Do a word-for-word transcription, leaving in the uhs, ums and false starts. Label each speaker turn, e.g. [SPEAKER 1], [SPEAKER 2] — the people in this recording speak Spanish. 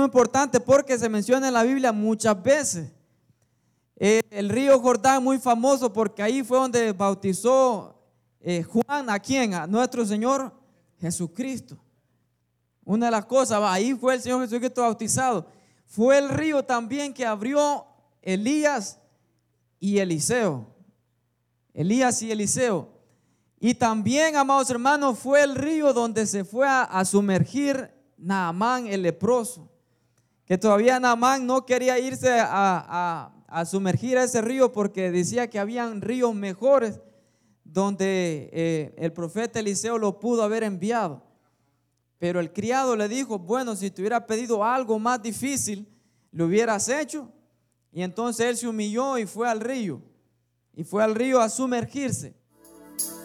[SPEAKER 1] muy importante porque se menciona en la Biblia muchas veces. Eh, el río Jordán, muy famoso porque ahí fue donde bautizó eh, Juan, ¿a quién? A nuestro Señor Jesucristo. Una de las cosas, ahí fue el Señor Jesucristo bautizado. Fue el río también que abrió Elías y Eliseo. Elías y Eliseo. Y también, amados hermanos, fue el río donde se fue a, a sumergir Naamán el leproso. Que todavía Naamán no quería irse a, a, a sumergir a ese río porque decía que habían ríos mejores donde eh, el profeta Eliseo lo pudo haber enviado. Pero el criado le dijo, bueno, si te hubiera pedido algo más difícil, lo hubieras hecho. Y entonces él se humilló y fue al río. Y fue al río a sumergirse.